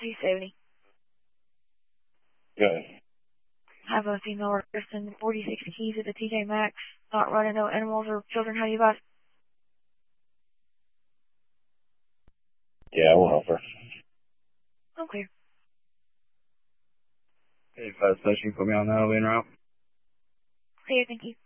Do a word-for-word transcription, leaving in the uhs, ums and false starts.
two seventy. Good. Have a female requesting forty-six keys at the T J Maxx, not running no animals or children. How do you guys? Yeah, we'll help her. Okay. Hey, Fast Station, put me on that, I'll be en route. Okay, thank you.